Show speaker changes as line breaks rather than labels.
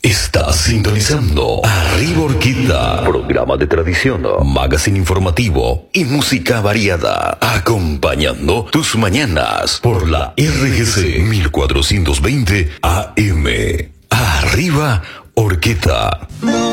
Estás sintonizando Arriba Orquídea, programa de tradición, magazine informativo y música variada, acompañando tus mañanas por la RGC 1420 AM. Arriba Orquídea.